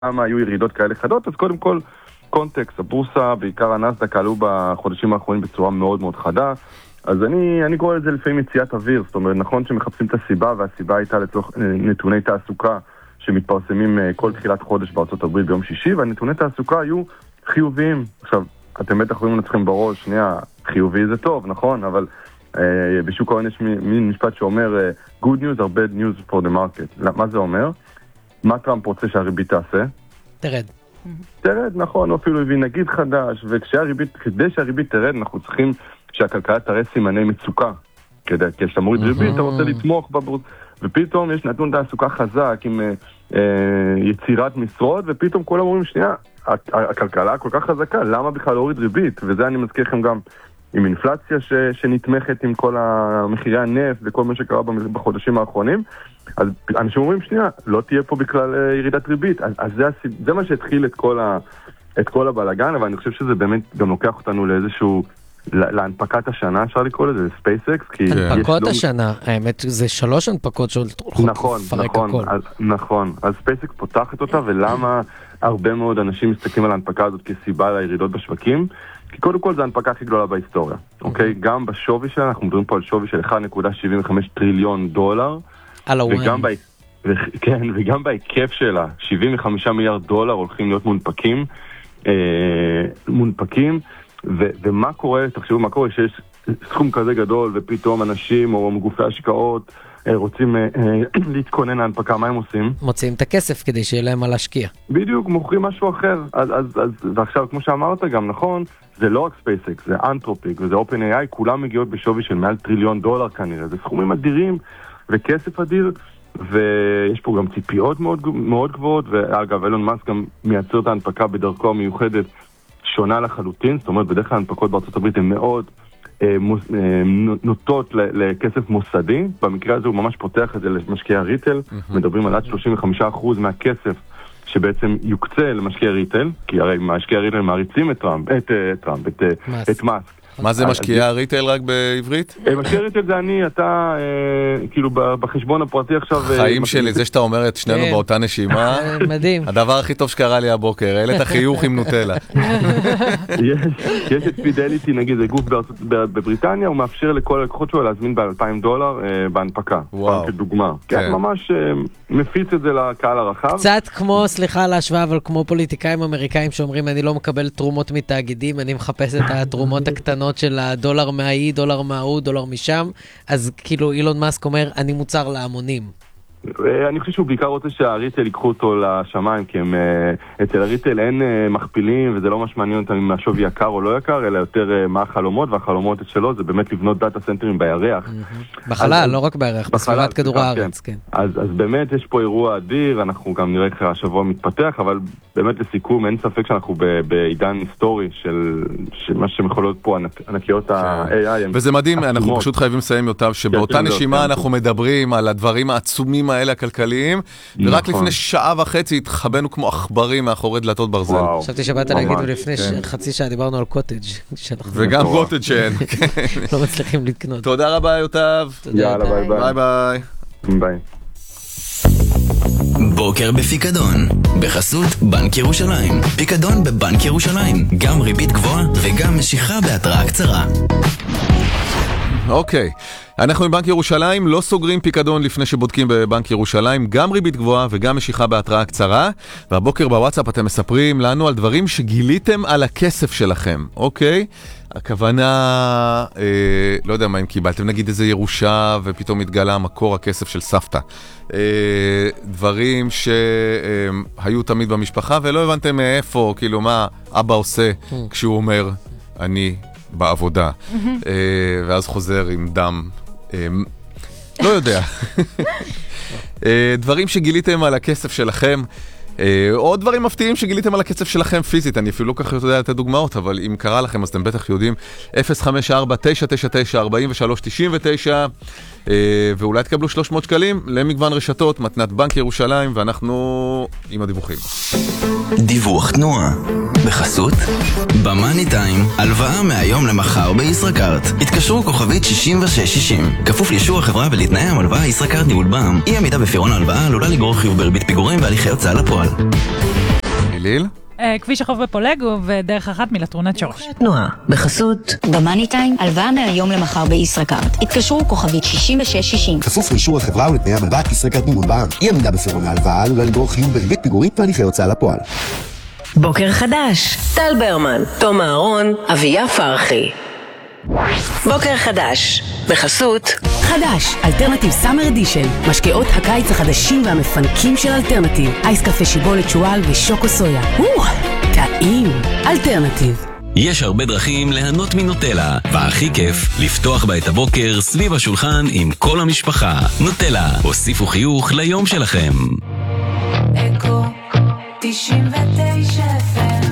למה היו ירידות כאלה חדות, אז קודם כל, קונטקסט, הבורסה, בעיקר הנסדק, עלו בחודשים האחרונים בצורה מאוד מאוד חדה, אז אני קורא לזה לפעמים מציאת אוויר, זאת אומרת, נכון שמחפשים את הסיבה, והסיבה הייתה לצורך נתוני תעסוקה שמתפרסמים כל תחילת חודש בארצות הברית ביום שישי, והנתוני תעסוקה היו חיוביים. עכשיו, אתם בטח רואים לעצמכם בראש, שנייה, חיובי זה טוב, נכון, אבל בשוק ההון יש מין משפט שאומר good news are bad news for the market. מה זה אומר? מה טראמפ רוצה שהריבית תעשה? תרד, נכון, אפילו הביא נגיד חדש, וכדי שהריבית תרד, אנחנו צריכים שהכלכלה תראה סימני מצוקה. כי כשאתה מוריד ריבית, אתה רוצה לתמוך בבורסה, ופתאום יש נתון תעסוקה חזק עם יצירת משרות, ופתאום כולם אומרים, שנייה, הכלכלה כל כך חזקה, למה בכלל להוריד ריבית? וזה אני מזכיר לכם גם עם אינפלציה שנתמכת עם כל המחירי הנפט וכל מה שקרה בחודשים האחרונים. אז אנשים אומרים, שנייה, לא תהיה פה בכלל ירידת ריבית. אז זה מה שהתחיל את כל הבלגן, אבל אני חושב שזה באמת גם לוקח אותנו לאיזשהו, להנפקת השנה, אפשר לקרוא לזה, ספייסקס. הנפקות השנה, האמת, זה 3 הנפקות שהולכות לפרק הכל. נכון, אז ספייסקס פותחת אותה, ולמה הרבה מאוד אנשים מסתכלים על ההנפקה הזאת כסיבה לירידות בשווקים? כי קודם כל זה ההנפקה הכי גדולה בהיסטוריה, אוקיי? גם בשווי שלה, אנחנו מדברים פה על שווי של 1.75 טריליון דולר, וגם בהיקף שלה, 75 מיליארד דולר הולכים להיות מונפקים, ומה קורה, תחשבו מה קורה, שיש סכום כזה גדול, ופתאום אנשים או גופי השקעות רוצים להתכונן להנפקה, מה הם עושים? מוציאים את הכסף כדי שיהיה להם מה להשקיע. בדיוק, מוכרים משהו אחר. ועכשיו, כמו שאמרת גם, נכון, זה לא רק SpaceX, זה אנתרופיק וזה OpenAI, כולם מגיעות בשווי של מעל טריליון דולר כנראה. זה סכומים אדירים וכסף אדיר, ויש פה גם ציפיות מאוד, מאוד גבוהות, ואגב, אילון מאסק גם מייצר את ההנפקה בדרכו המיוחדת שונה לחלוטין, זאת אומרת, בדרך כלל ההנפקות בארצות הברית הן מאוד נוטות לכסף מוסדי. במקרה הזה הוא ממש פותח את זה למשקיעי הריטל, מדברים על עד 35% מהכסף שבעצם יוקצה למשקיעי ריטל, כי הרי משקיעי הריטל מעריצים את מאסק. מה זה משקיעי הריטל רק בעברית? משקיעי הריטל זה אני, אתה כאילו בחשבון הפרטי עכשיו. חיים שלי, זה שאתה אומר את שנינו באותה נשימה, מדהים. הדבר הכי טוב שקרה לי הבוקר, העלית חיוך עם נוטלה. יש את פידליטי, נגיד, זה גוף בבריטניה, הוא מאפשר לכל הלקוחות שלו להזמין $2,000 בהנפקה. וואו. כדוגמה. כן, ממש מפיץ את זה לקהל הרחב. קצת כמו, סליחה על ההשוואה, אבל כמו פוליטיקאים אמריקאים שאומרים, אני לא מקבל תרומות מתאגידים, אני מחפש את התרומות הקטנות של $1 מהאי, $1 מההוא, $1 משם, אז כאילו אילון מאסק אומר, אני מוצר להמונים. אני חושב שהוא בעיקר רוצה שהריטל ייקחו אותו לשמיים, כי אצל הריטל אין מכפילים, וזה לא ממש מעניין אותם אם השווי יקר או לא יקר, אלא יותר מה החלומות, והחלומות שלו זה באמת לבנות דאטה סנטרים בירח. בחלל, לא רק בירח, בסביבת כדור הארץ, כן. אז באמת יש פה אירוע אדיר, אנחנו גם נראה איך השבוע מתפתח, אבל באמת לסיכום, אין ספק שאנחנו בעידן היסטורי של מה שמכולות פה ענקיות ה-AI. וזה מדהים, אנחנו פשוט חייבים לסיים אותם, שבאותה נשימה אנחנו מדברים על הדברים העצומים האלה הכלכליים, ורק לפני שעה וחצי התחבאנו כמו עכברים מאחורי דלתות ברזל. חשבתי שבאת להגיד, ולפני חצי שעה דיברנו על קוטג'. וגם קוטג' שאין. לא מצליחים לקנות. תודה רבה יוטב. יאללה, ביי ביי ביי. ביי. בוקר בפיקדון, בחסות בנק ירושלים. פיקדון בבנק ירושלים, גם ריבית גבוהה וגם משיכה בהתראה קצרה. אוקיי, אנחנו עם בנק ירושלים לא סוגרים פיקדון לפני שבודקים בבנק ירושלים, גם ריבית גבוהה וגם משיכה בהתראה קצרה, והבוקר בוואטסאפ אתם מספרים לנו על דברים שגיליתם על הכסף שלכם, אוקיי? הכוונה, לא יודע מה אם קיבלתם, נגיד איזה ירושה ופתאום התגלה מקור הכסף של סבתא. דברים שהיו תמיד במשפחה ולא הבנתם מאיפה, כאילו מה אבא עושה כשהוא אומר, אני בעבודה, ואז חוזר עם דם. לא יודע. דברים שגיליתם על הכסף שלכם, או דברים מפתיעים שגיליתם על הכסף שלכם פיזית, אני אפילו לא כך יודע את הדוגמאות, אבל אם קרה לכם אז אתם בטח יודעים, 054-999-4399, ואולי תקבלו 300 שקלים למגוון רשתות, מתנת בנק ירושלים, ואנחנו עם הדיווחים. דיווח תנועה בחסות במאני טיים, הלוואה מהיום למחר בישראכרט. התקשרו כוכבית 6660, כפוף לאישור החברה ולתנאי המלוואה. ישראכרט ניהול בע"מ. אי עמידה בפירעון ההלוואה עלולה לגרור חיוב בריבית פיגורים והליכי הוצאה לפועל. ליל? כביש החוף בפולגו ודרך אחת מלטרונת שורש. תנועה, בחסות במאני טיים, הלוואה מהיום למחר בישראכרט. התקשרו כוכבית 6660. כפוף לאישור החברה ולתנאי המבט ישראכרט מימון בע"מ. אי עמידה בפירעון ההלוואה עלולה לגרור חיוב בריבית פיגורים והליכי הוצאה לפועל. בוקר חדש, טל ברמן, תום אהרון, אביה פרחי. בוקר חדש, בחסות חדש, אלטרנטיב סאמר אדישן, משקאות הקיץ החדשים והמפנקים של אלטרנטיב, אייס קפה שיבולת שואל ושוקו סויה. טעים, אלטרנטיב. יש הרבה דרכים ליהנות מנוטלה, והכי כיף לפתוח בה את הבוקר סביב השולחן עם כל המשפחה. נוטלה, הוסיפו חיוך ליום שלכם. אקו 99 FM.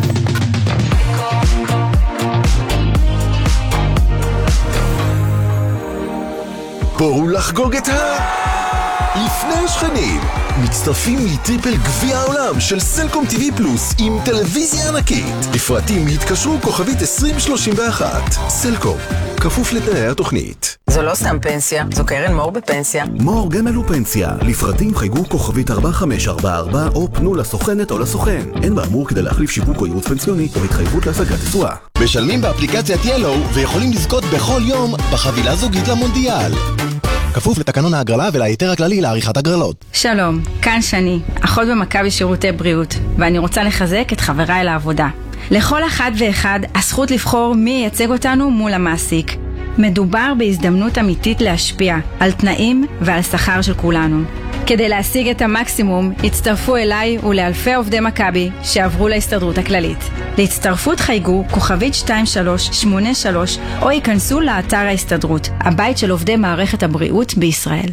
בואו לחגוג את לפני השכנים. מצטרפים לטריפל גביע העולם של סלקום TV פלוס עם טלוויזיה ענקית. לפרטים התקשרו כוכבית 2031. סלקום, כפוף לתנאי התוכנית. זו לא סתם פנסיה, זו קרן מור בפנסיה. מור גם אלו פנסיה. לפרטים חייגו כוכבית 4544 או פנו לסוכנת או לסוכן. אין באמור כדי להחליף שיווק או ייעוץ פנסיוני או התחייבות להשגת תשואה. משלמים באפליקציית ילו ויכולים לזכות בכל יום בחבילה זוגית למונדיאל. כפוף לתקנון ההגרלה ולהיתר הכללי לעריכת הגרלות. שלום, כאן שני, אחות במכבי שירותי בריאות, ואני רוצה לחזק את חבריי לעבודה. לכל אחד ואחד הזכות לבחור מי ייצג אותנו מול המעסיק. מדובר בהזדמנות אמיתית להשפיע על תנאים ועל שכר של כולנו. כדי להשיג את המקסימום, הצטרפו אליי ולאלפי עובדי מכבי שעברו להסתדרות הכללית. להצטרפות חייגו כוכבית 2383 או ייכנסו לאתר ההסתדרות, הבית של עובדי מערכת הבריאות בישראל.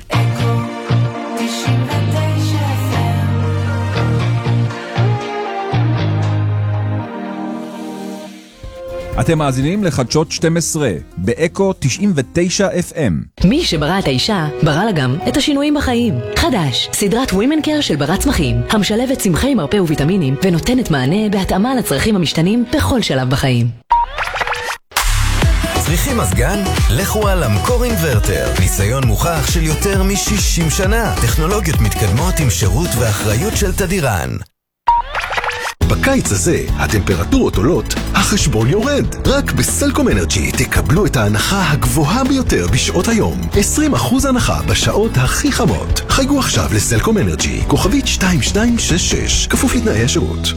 אתם מאזינים לחדשות 12 באקו 99 FM. מי שברא את האישה, ברא לה גם את השינויים בחיים. חדש, סדרת Women Care של ברת צמחים, המשלבת צמחי מרפא וויטמינים ונותנת מענה בהתאמה לצרכים המשתנים בכל שלב בחיים. צריכים מזגן? לכו על אמקור אינברטר. ניסיון מוכח של יותר מ-60 שנה. טכנולוגיות מתקדמות עם שירות ואחריות של תדירן. בקיץ הזה הטמפרטורות עולות, החשבון יורד. רק בסלקום אנרג'י תקבלו את ההנחה הגבוהה ביותר בשעות היום. 20% הנחה בשעות הכי חמות. חייגו עכשיו לסלקום אנרג'י, כוכבית 2266, כפוף לתנאי השירות.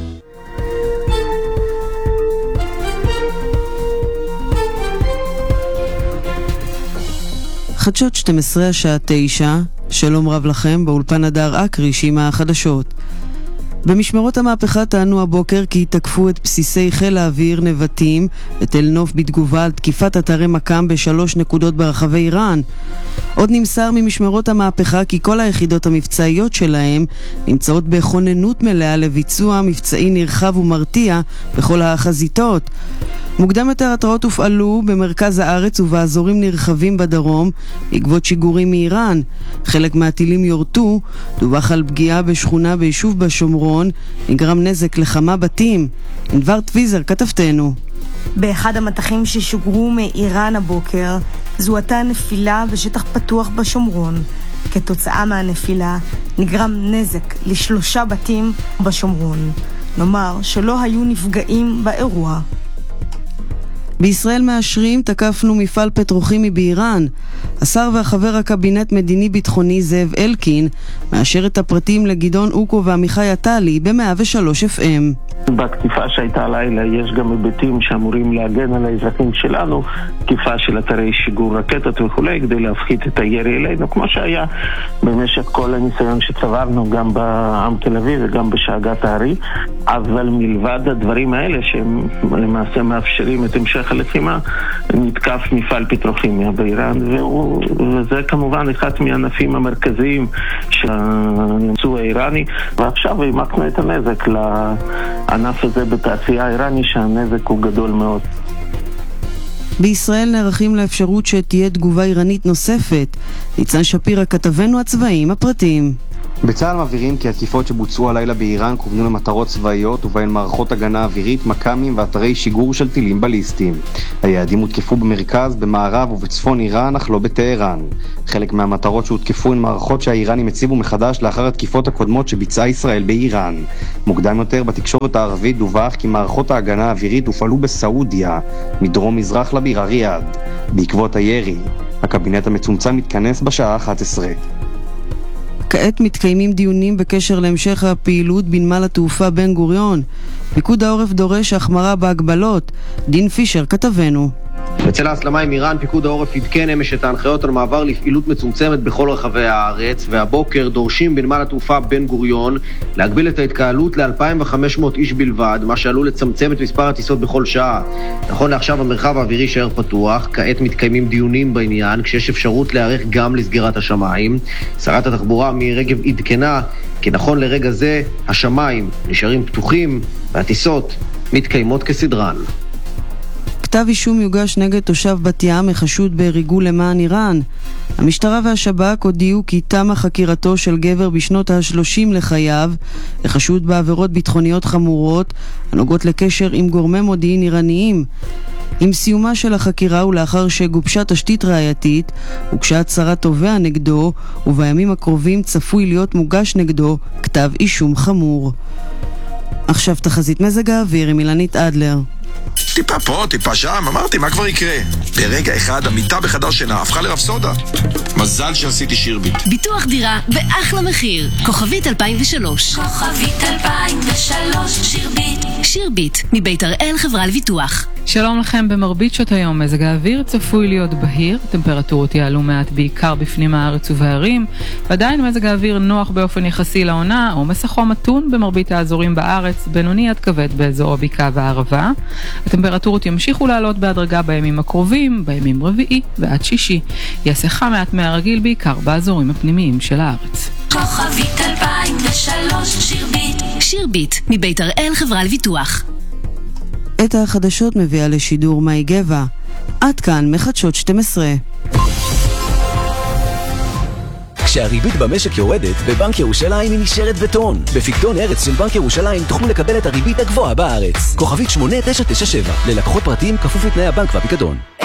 חדשות 12 השעה 9, שלום רב לכם, באולפן הדר אקריש עם החדשות. במשמרות המהפכה טענו הבוקר כי תקפו את בסיסי חיל האוויר נבטים ותל נוף בתגובה על תקיפת אתרי מקם ב3 נקודות ברחבי איראן. עוד נמסר ממשמרות המהפכה כי כל היחידות המבצעיות שלהם נמצאות בכוננות מלאה לביצוע מבצעי נרחב ומרתיע בכל החזיתות. מוקדם יותר התראות הופעלו במרכז הארץ ובאזורים נרחבים בדרום בעקבות שיגורים מאיראן. חלק מהטילים יורטו, דווח על פגיעה בשכונה ביישוב בשומרון, נגרם נזק לכמה בתים. ענבר טוויזר, כתבתנו. באחד המטחים ששוגרו מאיראן הבוקר, זוהתה נפילה בשטח פתוח בשומרון. כתוצאה מהנפילה נגרם נזק ל3 בתים בשומרון. נאמר שלא היו נפגעים באירוע. בישראל מאשרים תקפנו מפעל פטרוכימי באיראן. השר והחבר הקבינט מדיני ביטחוני זאב אלקין מאשר את הפרטים לגדעון אוקו ועמיחי עטלי ב-103 FM. בתקיפה שהייתה לילה יש גם היבטים שאמורים להגן על האזרחים שלנו, תקיפה של אתרי שיגור רקטות וכולי, כדי להפחית את הירי אלינו, כמו שהיה במשך כל הניסיון שצברנו גם בעם תל אביב וגם בשאגת הארי. אבל מלבד הדברים האלה שהם למעשה מאפשרים את המשך הלחימה, נתקף מפעל פטרוכימיה באיראן, וזה כמובן אחד מהענפים המרכזיים של היצוא האיראני, ועכשיו העמקנו את הנזק לענף הזה בתעשייה האיראני, שהנזק הוא גדול מאוד. בישראל נערכים לאפשרות שתהיה תגובה איראנית נוספת. ניצן שפירא, כתבנו הצבאיים, הפרטים. בצה"ל מבהירים כי התקיפות שבוצעו הלילה באיראן כוונו למטרות צבאיות ובהן מערכות הגנה אווירית, מקמים ואתרי שיגור של טילים בליסטיים. היעדים הותקפו במרכז, במערב ובצפון איראן, אך לא בטהרן. חלק מהמטרות שהותקפו הן מערכות שהאיראנים הציבו מחדש לאחר התקיפות הקודמות שביצעה ישראל באיראן. מוקדם יותר בתקשורת הערבית דווח כי מערכות ההגנה האווירית הופעלו בסעודיה, מדרום מזרח לבירה ריאד. בעקבות הירי, הקבינט המצומצם מתכנס בשעה 11. כעת מתקיימים דיונים בקשר להמשך הפעילות בנמל התעופה בן גוריון. פיקוד העורף דורש החמרה בהגבלות. דין פישר כתבנו. בצל ההסלמה עם איראן, פיקוד העורף עדכן אמש את ההנחיות על מעבר לפעילות מצומצמת בכל רחבי הארץ, והבוקר דורשים בנמל התעופה בן גוריון להגביל את ההתקהלות ל-2,500 איש בלבד, מה שעלול לצמצם את מספר הטיסות בכל שעה. נכון לעכשיו המרחב האווירי שער פתוח, כעת מתקיימים דיונים בעניין, כשיש אפשרות להיערך גם לסגירת השמיים. שרת התחבורה מירי רגב עדכנה כי נכון לרגע זה השמיים נשארים פתוחים והטיסות מתקיימות כסדרן. כתב אישום יוגש נגד תושב בת ים החשוד בריגול למען איראן. המשטרה והשב"כ הודיעו כי תמה חקירתו של גבר בשנות ה-30 לחייו, החשוד בעבירות ביטחוניות חמורות הנוגעות לקשר עם גורמי מודיעין איראניים. עם סיומה של החקירה ולאחר שגובשה תשתית ראייתית, הוגשה הצהרת תובע נגדו, ובימים הקרובים צפוי להיות מוגש נגדו כתב אישום חמור. עכשיו תחזית מזג האוויר עם אילנית אדלר. טיפה פה, טיפה שם, אמרתי, מה כבר יקרה? ברגע אחד, המיטה בחדר שינה הפכה לרפסודה. מזל שעשיתי שירביט. ביטוח דירה באחלה מחיר. כוכבית 2003. כוכבית 2003, שירביט. שירביט, מבית הראל חברה לביטוח. שלום לכם. במרבית שעות היום מזג האוויר צפוי להיות בהיר, טמפרטורות יעלו מעט בעיקר בפנים הארץ ובערים, ועדיין מזג האוויר נוח באופן יחסי לעונה, עומס החום מתון במרבית האזורים בארץ, בינוני עד כבד באזור הבקעה והערבה. הטמפרטורות ימשיכו לעלות בהדרגה בימים הקרובים, בימים רביעי ועד שישי. יעשה חם מעט מהרגיל בעיקר באזורים הפנימיים של הארץ. כוכבית 2003, שירביט. שירביט, מבית הראל חברה לביטוח. את החדשות מביאה לשידור מאי גבע. עד כאן מחדשות 12. כשהריבית במשק יורדת, בבנק ירושלים היא נשארת בטון. בפיקדון ארץ של בנק ירושלים תוכלו לקבל את הריבית הגבוהה בארץ. כוכבית 8997, ללקוחות פרטיים כפוף לתנאי הבנק והפיקדון.